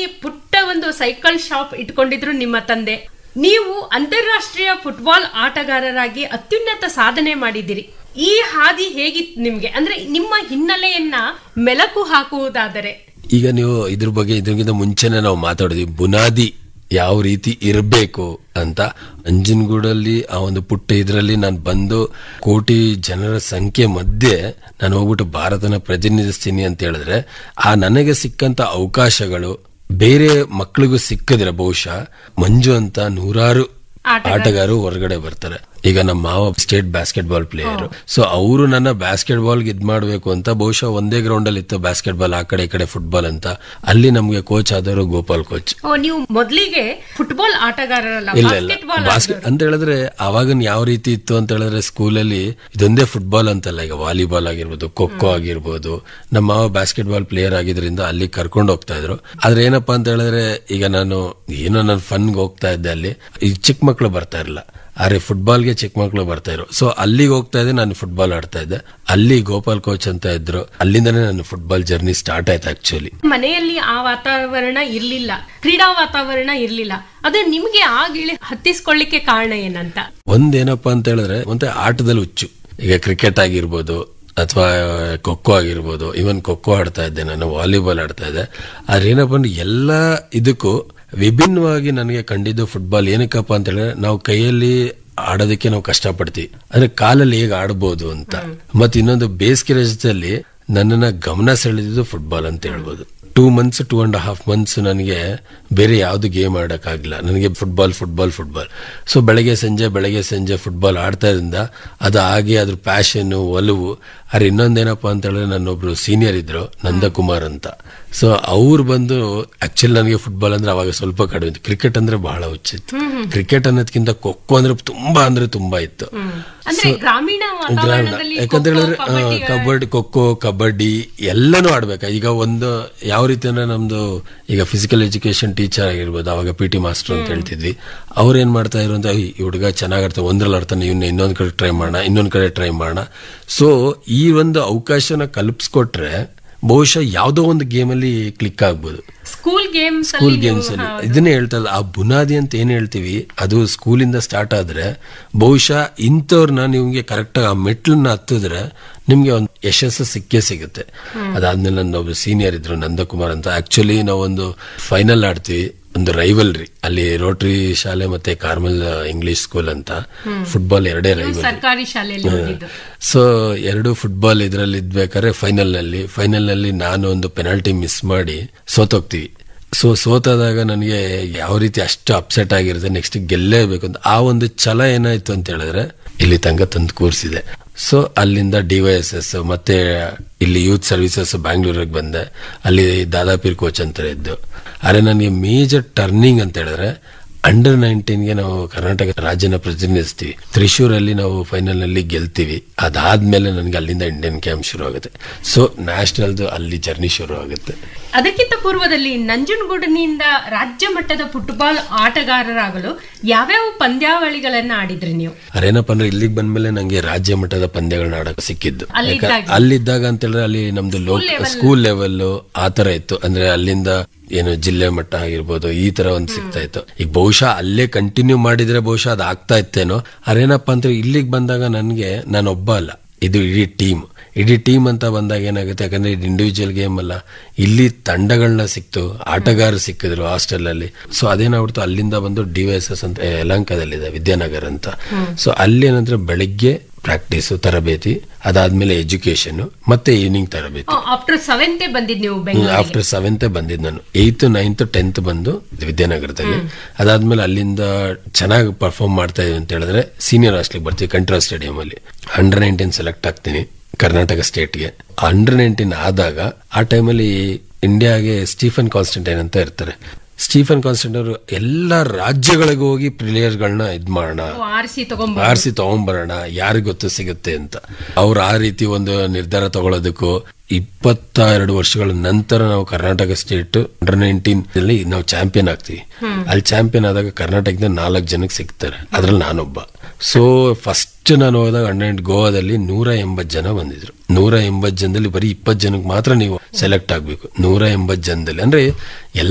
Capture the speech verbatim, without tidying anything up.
ಪುಟ್ಟ ಒಂದು cycle shop ಇಟ್ಕೊಂಡಿದ್ರು ನಿಮ್ಮ ತಂದೆ. ನೀವು ಅಂತಾರಾಷ್ಟ್ರೀಯ ಫುಟ್ಬಾಲ್ ಆಟಗಾರರಾಗಿ ಅತ್ಯುನ್ನತ ಸಾಧನೆ ಮಾಡಿದಿರಿ. ಈ ಹಾದಿ ಹೇಗಿತ್ತು ನಿಮ್ಗೆ? ಅಂದ್ರೆ ನಿಮ್ಮ ಹಿನ್ನೆಲೆಯನ್ನ ಮೆಲಕು ಹಾಕುವುದಾದರೆ. ಈಗ ನೀವು ಇದ್ರ ಬಗ್ಗೆ ಇದಕ್ಕಿಂತ ಮುಂಚೆನೆ ನಾವು ಮಾತಾಡಿದ್ವಿ, ಬುನಾದಿ ಯಾವ ರೀತಿ ಇರಬೇಕು ಅಂತ. ನಂಜನಗೂಡಲ್ಲಿ ಆ ಒಂದು ಪುಟ್ಟ ಇದರಲ್ಲಿ ನಾನು ಬಂದು ಕೋಟಿ ಜನರ ಸಂಖ್ಯೆ ಮಧ್ಯೆ ನಾನು ಹೋಗ್ಬಿಟ್ಟು ಭಾರತನ ಪ್ರತಿನಿಧಿಸ್ತೀನಿ ಅಂತ ಹೇಳಿದ್ರೆ, ಆ ನನಗೆ ಸಿಕ್ಕಂತ ಅವಕಾಶಗಳು ಬೇರೆ ಮಕ್ಕಳಿಗೂ ಸಿಕ್ಕದಿರ. ಬಹುಶಃ ಮಂಜು ಅಂತ ನೂರಾರು ಆಟಗಾರರು ಹೊರಗಡೆ ಬರ್ತಾರೆ. ಈಗ ನಮ್ಮ ಮಾವ state basket ball player. So ಅವರು ನನ್ನ ಬಾಸ್ಕೆಟ್ ಬಾಲ್ ಇದ್ ಮಾಡ್ಬೇಕು ಅಂತ ಬಹುಶಃ ಒಂದೇ ಗ್ರೌಂಡ್ ಅಲ್ಲಿ ಇತ್ತು ಬಾಸ್ಕೆಟ್ ಬಾಲ್, ಆ ಕಡೆ ಈ ಕಡೆ ಫುಟ್ಬಾಲ್ ಅಂತ. ಅಲ್ಲಿ ನಮ್ಗೆ ಕೋಚ್ ಆದವರು ಗೋಪಾಲ್ ಕೋಚ್. ನೀವು ಮೊದಲಿಗೆ ಫುಟ್ಬಾಲ್ ಆಟಗಾರರಲ್ಲ, ಇಲ್ಲ ಇಲ್ಲ ಬಾಸ್ಕೆಟ್ ಅಂತ ಹೇಳಿದ್ರೆ ಅವಾಗಿನ ಯಾವ ರೀತಿ ಇತ್ತು ಅಂತ ಹೇಳಿದ್ರೆ, ಸ್ಕೂಲಲ್ಲಿ ಇದೊಂದೇ ಫುಟ್ಬಾಲ್ ಅಂತಲ್ಲ, ಈಗ ವಾಲಿಬಾಲ್ ಆಗಿರ್ಬೋದು, ಖೋ ಖೋ ಆಗಿರ್ಬೋದು. ನಮ್ಮ ಮಾವ ಬಾಸ್ಕೆಟ್ ಬಾಲ್ ಪ್ಲೇಯರ್ ಆಗಿದ್ರಿಂದ ಅಲ್ಲಿ ಕರ್ಕೊಂಡು ಹೋಗ್ತಾ ಇದ್ರು. ಆದ್ರೆ ಏನಪ್ಪಾ ಅಂತ ಹೇಳಿದ್ರೆ, ಈಗ ನಾನು ಏನೋ ನನ್ನ ಫನ್ಗೆ ಹೋಗ್ತಾ ಇದ್ದೆ, ಅಲ್ಲಿ ಈ ಚಿಕ್ಕ ಮಕ್ಳು ಬರ್ತಾ ಇರಲಿಲ್ಲ, ಆದ್ರೆ ಫುಟ್ಬಾಲ್ಗೆ ಚಿಕ್ಕ ಮಕ್ಳು ಬರ್ತಾ ಇದ್ರು. ಸೊ ಅಲ್ಲಿಗೆ ಹೋಗ್ತಾ ಇದ್ದೆ, ನಾನು ಫುಟ್ಬಾಲ್ ಆಡ್ತಾ ಇದ್ದೆ. ಅಲ್ಲಿ ಗೋಪಾಲ್ ಕೋಚ್ ಅಂತ ಇದ್ರು, ಅಲ್ಲಿಂದಾನೇ ನನ್ನ ಫುಟ್ಬಾಲ್ ಜರ್ನಿ ಸ್ಟಾರ್ಟ್ ಆಯ್ತು. ಆಕ್ಚುಲಿ ಮನೆಯಲ್ಲಿ ಆ ವಾತಾವರಣ ಇರ್ಲಿಲ್ಲ, ಕ್ರೀಡಾ ವಾತಾವರಣ ಇರ್ಲಿಲ್ಲ. ಅದು ನಿಮ್ಗೆ ಆ ಗಿಳಿ ಹತ್ತಿಸ್ಕೊಳ್ಳಿಕ್ಕೆ ಕಾರಣ ಏನಂತ? ಒಂದೇನಪ್ಪಾ ಅಂತ ಹೇಳಿದ್ರೆ, ಮತ್ತೆ ಆಟದಲ್ಲಿ ಹುಚ್ಚು. ಈಗ ಕ್ರಿಕೆಟ್ ಆಗಿರ್ಬೋದು ಅಥವಾ ಖೋಖೋ ಆಗಿರ್ಬೋದು, ಇವನ್ ಖೋಖೋ ಆಡ್ತಾ ಇದ್ದೆ, ನಾನು ವಾಲಿಬಾಲ್ ಆಡ್ತಾ ಇದ್ದೆ. ಆದ್ರೆ ಏನಪ್ಪಾ ಅಂದ್ರೆ ಎಲ್ಲ ಇದಕ್ಕೂ ವಿಭಿನ್ನವಾಗಿ ನನಗೆ ಕಂಡಿದ್ದು ಫುಟ್ಬಾಲ್. ಏನಕ್ಕಪ್ಪ ಅಂತ ಹೇಳಿದ್ರೆ, ನಾವು ಕೈಯಲ್ಲಿ ಆಡೋದಕ್ಕೆ ನಾವು ಕಷ್ಟಪಡ್ತೀವಿ, ಅಂದ್ರೆ ಕಾಲಲ್ಲಿ ಹೇಗೆ ಆಡ್ಬೋದು ಅಂತ. ಮತ್ತೆ ಇನ್ನೊಂದು ಬೇಸಿಗೆ ರಜದಲ್ಲಿ ನನ್ನನ್ನ ಗಮನ ಸೆಳೆದಿದ್ದು ಫುಟ್ಬಾಲ್ ಅಂತ ಹೇಳ್ಬೋದು. Two months two and half months ನನಗೆ ಬೇರೆ ಯಾವ್ದು ಗೇಮ್ ಆಡಕ್ಕಾಗಿಲ್ಲ. ನನಗೆ ಫುಟ್ಬಾಲ್ ಫುಟ್ಬಾಲ್ ಫುಟ್ಬಾಲ್ ಸೊ ಬೆಳಗ್ಗೆ ಸಂಜೆ ಬೆಳಗ್ಗೆ ಸಂಜೆ ಫುಟ್ಬಾಲ್ ಆಡ್ತಾ ಇದ್ರಿಂದ ಅದು ಹಾಗೆ ಅದ್ರ ಪ್ಯಾಷನ್, ಒಲವು. ಅರೆ ಇನ್ನೊಂದೇನಪ್ಪಾ ಅಂತ ಹೇಳಿದ್ರೆ, ನನ್ನೊಬ್ರು ಸೀನಿಯರ್ ಇದ್ರು, ನಂದಕುಮಾರ್ ಅಂತ. ಸೊ ಅವ್ರು ಬಂದು ಆಕ್ಚುಲಿ ನನಗೆ ಫುಟ್ಬಾಲ್ ಅಂದ್ರೆ ಅವಾಗ ಸ್ವಲ್ಪ ಕಡಿಮೆ ಇತ್ತು, ಕ್ರಿಕೆಟ್ ಅಂದ್ರೆ ಬಹಳ ಹುಚ್ಚಿತ್ತು. ಕ್ರಿಕೆಟ್ ಅನ್ನೋದಕ್ಕಿಂತ ಖೋಖೋ ಅಂದ್ರೆ ತುಂಬಾ ಅಂದ್ರೆ ತುಂಬಾ ಇತ್ತು. ಗ್ರಾಮೀಣ ಯಾಕಂತ ಹೇಳಿದ್ರೆ ಕಬಡ್ಡಿ, ಖೋಖೋ, ಕಬಡ್ಡಿ ಎಲ್ಲಾನು ಆಡ್ಬೇಕು. ಈಗ ಒಂದು ಯಾವ ರೀತಿ ಅಂದ್ರೆ, ನಮ್ದು ಈಗ ಫಿಸಿಕಲ್ ಎಜುಕೇಶನ್ ಟೀಚರ್ ಆಗಿರ್ಬೋದು, ಅವಾಗ ಪಿ ಟಿ ಮಾಸ್ಟರ್ ಅಂತ ಹೇಳ್ತಿದ್ವಿ. ಅವ್ರು ಏನ್ ಮಾಡ್ತಾ ಇದ್ರು ಅಂತ, ಈ ಹುಡುಗ ಚೆನ್ನಾಗ್ ಆಡ್ತಾನೆ, ಒಂದ್ರಲ್ಲಿ ಆಡ್ತಾನೆ, ಇವ್ನ ಇನ್ನೊಂದ್ ಕಡೆ ಟ್ರೈ ಮಾಡೋಣ, ಇನ್ನೊಂದ್ ಕಡೆ ಟ್ರೈ ಮಾಡೋಣ. ಸೊ ಈ ಒಂದು ಅವಕಾಶನ ಕಲ್ಪಿಸ್ಕೊಟ್ರೆ ಬಹುಶಃ ಯಾವ್ದೋ ಒಂದು ಗೇಮ್ ಅಲ್ಲಿ ಕ್ಲಿಕ್ ಆಗ್ಬೋದು. ಸ್ಕೂಲ್ ಗೇಮ್ಸ್ ಸ್ಕೂಲ್ ಗೇಮ್ಸ್ ಅಲ್ಲಿ ಇದನ್ನೇ ಹೇಳ್ತಾ ಇಲ್ಲ, ಆ ಬುನಾದಿ ಅಂತ ಏನ್ ಹೇಳ್ತೀವಿ ಅದು ಸ್ಕೂಲಿಂದ ಸ್ಟಾರ್ಟ್ ಆದ್ರೆ ಬಹುಶಃ ಇಂಥವ್ರನ್ನ ನಿಮ್ಗೆ ಕರೆಕ್ಟ್ ಆಗಿ ಆ ಮೆಟ್ಲನ್ನ ಹತ್ತಿದ್ರೆ ನಿಮ್ಗೆ ಒಂದು ಯಶಸ್ಸು ಸಿಕ್ಕೇ ಸಿಗುತ್ತೆ. ಅದಾದ್ಮೇಲೆ ನನ್ನ ಒಬ್ರು ಸೀನಿಯರ್ ಇದ್ರು, ನಂದಕುಮಾರ್ ಅಂತ. ಆಕ್ಚುಲಿ ನಾವೊಂದು ಫೈನಲ್ ಆಡ್ತೀವಿ, ಒಂದು ರೈವಲ್ರಿ ಅಲ್ಲಿ, ರೋಟರಿ ಶಾಲೆ ಮತ್ತೆ ಕಾರ್ಮಲ್ ಇಂಗ್ಲಿಷ್ ಸ್ಕೂಲ್ ಅಂತ. ಫುಟ್ಬಾಲ್ ಎರಡೇ ರೈವಲ್, ಸರ್ಕಾರಿ ಶಾಲೆಯಲ್ಲಿ. ಸೊ ಎರಡು ಫುಟ್ಬಾಲ್ ಇದ್ರಲ್ಲಿ ಇದ್ಬೇಕಾದ್ರೆ ಫೈನಲ್ ನಲ್ಲಿ ಫೈನಲ್ ನಲ್ಲಿ ನಾನು ಒಂದು ಪೆನಾಲ್ಟಿ ಮಿಸ್ ಮಾಡಿ ಸೋತೋಗ್ತೀವಿ. ಸೊ ಸೋತಾದಾಗ ನನಗೆ ಯಾವ ರೀತಿ ಅಷ್ಟು ಅಪ್ಸೆಟ್ ಆಗಿರುತ್ತೆ, ನೆಕ್ಸ್ಟ್ ಗೆಲ್ಲೇಬೇಕು ಅಂತ. ಆ ಒಂದು ಛಲ ಏನಾಯ್ತು ಅಂತ ಹೇಳಿದ್ರೆ ಇಲ್ಲಿ ತನಕ ತಂದು ಕೂರಿಸಿದೆ. ಸೊ ಅಲ್ಲಿಂದ ಡಿವೈಎಸ್ಎಸ್ ಮತ್ತೆ ಇಲ್ಲಿ ಯೂತ್ ಸರ್ವಿಸಸ್ ಬ್ಯಾಂಗ್ಳೂರಿಗೆ ಬಂದೆ. ಅಲ್ಲಿ ದಾದಾಪೀರ್ ಕೋಚ್ ಅಂತ ಇದ್ದು. ಆದ್ರೆ ನನಗೆ ಮೇಜರ್ ಟರ್ನಿಂಗ್ ಅಂತ ಹೇಳಿದ್ರೆ, ಅಂಡರ್ ನೈನ್ಟೀನ್ಗೆ ನಾವು ಕರ್ನಾಟಕ ರಾಜ್ಯನ ಪ್ರತಿನಿಧಿಸ್ತೀವಿ. ತ್ರಿಶೂರಲ್ಲಿ ನಾವು ಫೈನಲ್ ನಲ್ಲಿ ಗೆಲ್ತೀವಿ. ಅದಾದ್ಮೇಲೆ ನನಗೆ ಅಲ್ಲಿಂದ ಇಂಡಿಯನ್ ಕ್ಯಾಂಪ್ ಶುರು ಆಗುತ್ತೆ. ಸೊ ನ್ಯಾಷನಲ್ದು ಅಲ್ಲಿ ಜರ್ನಿ ಶುರು ಆಗುತ್ತೆ. ಅದಕ್ಕಿಂತ ಪೂರ್ವದಲ್ಲಿ ನಂಜನಗೂಡಿನಿಂದ ರಾಜ್ಯ ಮಟ್ಟದ ಫುಟ್ಬಾಲ್ ಆಟಗಾರರಾಗಲು ಯಾವ್ಯಾವ ಪಂದ್ಯಾವಳಿಗಳನ್ನ ಆಡಿದ್ರಿ ನೀವು? ಅದೇನಪ್ಪ ಅಂದ್ರೆ, ಇಲ್ಲಿಗೆ ಬಂದ್ಮೇಲೆ ನಂಗೆ ರಾಜ್ಯ ಮಟ್ಟದ ಪಂದ್ಯಗಳನ್ನ ಆಡಕ್ಕೆ ಸಿಕ್ಕಿದ್ದು. ಅಲ್ಲಿದ್ದಾಗ ಅಂತ ಹೇಳಿದ್ರೆ ಅಲ್ಲಿ ನಮ್ದು ಸ್ಕೂಲ್ ಲೆವೆಲ್ ಆತರ ಇತ್ತು. ಅಂದ್ರೆ ಅಲ್ಲಿಂದ ಏನು ಜಿಲ್ಲೆ ಮಟ್ಟ ಆಗಿರ್ಬೋದು, ಈ ತರ ಒಂದು ಸಿಗ್ತಾ ಇತ್ತು. ಈಗ ಬಹುಶಃ ಅಲ್ಲೇ ಕಂಟಿನ್ಯೂ ಮಾಡಿದ್ರೆ ಬಹುಶಃ ಅದು ಆಗ್ತಾ ಇತ್ತೇನೋ. ಅದೇನಪ್ಪ ಅಂದ್ರೆ, ಇಲ್ಲಿಗೆ ಬಂದಾಗ ನನ್ಗೆ ನಾನೊಬ್ಬ ಅಲ್ಲ, ಇದು ಇಡೀ ಟೀಮ್. ಇಡೀ ಟೀಮ್ ಅಂತ ಬಂದಾಗ ಏನಾಗುತ್ತೆ, ಯಾಕಂದ್ರೆ ಇದು ಇಂಡಿವಿಜುವಲ್ ಗೇಮ್ ಅಲ್ಲ, ಇಲ್ಲಿ ತಂಡಗಳನ್ನ ಸಿಕ್ತು, ಆಟಗಾರರು ಸಿಕ್ಕಿದ್ರು ಹಾಸ್ಟೆಲ್ ಅಲ್ಲಿ. ಸೊ ಅದೇನಾಗ್ಬಿಡ್ತು, ಅಲ್ಲಿಂದ ಬಂದು ಡಿವೈಎಸ್ಎಸ್ ಅಂತ ಯಲಹಂಕದಲ್ಲಿದೆ, ವಿದ್ಯಾನಗರ್ ಅಂತ. ಸೊ ಅಲ್ಲಿ ಏನಂದ್ರೆ ಬೆಳಿಗ್ಗೆ ಪ್ರಾಕ್ಟೀಸ್ ತರಬೇತಿ, ಅದಾದ್ಮೇಲೆ ಎಜುಕೇಶನ್, ಮತ್ತೆ ಈವ್ನಿಂಗ್ ತರಬೇತಿ. ಆಫ್ಟರ್ ಸೆವೆಂತ್ ಬಂದಿದ್ ನೀವು? ಆಫ್ಟರ್ ಸೆವೆಂತ್ ಬಂದಿದ್ ನಾನು. ಏಯ್ತ್ ನೈನ್ತ್ ಟೆಂತ್ ಬಂದು ವಿದ್ಯಾನಗರದಲ್ಲಿ. ಅದಾದ್ಮೇಲೆ ಅಲ್ಲಿಂದ ಚೆನ್ನಾಗಿ ಪರ್ಫಾರ್ಮ್ ಮಾಡ್ತಾ ಇದೀವಿ ಅಂತ ಹೇಳಿದ್ರೆ ಸೀನಿಯರ್ ಹಾಸ್ಟೆಲ್ ಬರ್ತೀವಿ, ಕಂಟ್ರಾ ಸ್ಟೇಡಿಯಂ ಅಲ್ಲಿ. ಅಂಡರ್ ನೈನ್ಟೀನ್ ಸೆಲೆಕ್ಟ್ ಆಗ್ತೀನಿ ಕರ್ನಾಟಕ ಸ್ಟೇಟ್ಗೆ. ಅಂಡರ್ ನೈನ್ಟೀನ್ ಆದಾಗ ಆ ಟೈಮಲ್ಲಿ ಇಂಡಿಯಾಗೆ ಸ್ಟೀಫನ್ ಕಾನ್ಸ್ಟಂಟೈನ್ ಅಂತ ಇರ್ತಾರೆ. ಸ್ಟೀಫನ್ ಕಾನ್ಸ್ಟಂಟ್ ಅವರು ಎಲ್ಲಾ ರಾಜ್ಯಗಳಿಗೂ ಹೋಗಿ ಪ್ಲೇಯರ್ಗಳನ್ನ ಇದ್ ಮಾಡೋಣ, ಆರಿಸಿ ತಗೊಂಡ್ಬರೋಣ, ಯಾರಿಗ್ ಗೊತ್ತು ಸಿಗುತ್ತೆ ಅಂತ. ಅವ್ರು ಆ ರೀತಿ ಒಂದು ನಿರ್ಧಾರ ತಗೊಳ್ಳೋದಕ್ಕೂ ಇಪ್ಪತ್ತ ಎರಡು ವರ್ಷಗಳ ನಂತರ ನಾವು ಕರ್ನಾಟಕ ಸ್ಟೇಟ್ ಅಂಡರ್ ನೈನ್ಟೀನ್ ಅಲ್ಲಿ ನಾವು ಚಾಂಪಿಯನ್ ಆಗ್ತೀವಿ. ಅಲ್ಲಿ ಚಾಂಪಿಯನ್ ಆದಾಗ ಕರ್ನಾಟಕದ ನಾಲ್ಕು ಜನಕ್ಕೆ ಸಿಗ್ತಾರೆ, ಅದ್ರಲ್ಲಿ ನಾನೊಬ್ಬ. ಸೊ ಫಸ್ಟ್ ನಾನು ಹೋದಾಗ ಅಂಡರ್ ಗೋವಾದಲ್ಲಿ ನೂರ ಎಂಬತ್ ಜನ ಬಂದಿದ್ರು. ನೂರ ಎಂಬತ್ ಜನದಲ್ಲಿ ಬರೀ ಇಪ್ಪತ್ ಜನಕ್ಕೆ ಮಾತ್ರ ನೀವು ಸೆಲೆಕ್ಟ್ ಆಗ್ಬೇಕು. ನೂರ ಎಂಬತ್ ಜನದಲ್ಲಿ ಅಂದ್ರೆ